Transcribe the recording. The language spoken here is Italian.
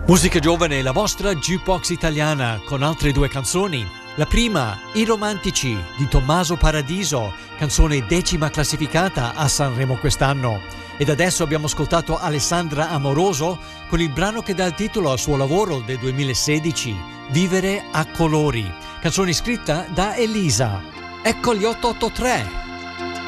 Musica giovane, la vostra jukebox italiana con altre due canzoni. La prima, I Romantici di Tommaso Paradiso, canzone 10ª classificata a Sanremo quest'anno. Ed adesso abbiamo ascoltato Alessandra Amoroso con il brano che dà il titolo al suo lavoro del 2016, Vivere a colori, canzone scritta da Elisa. Ecco gli 883.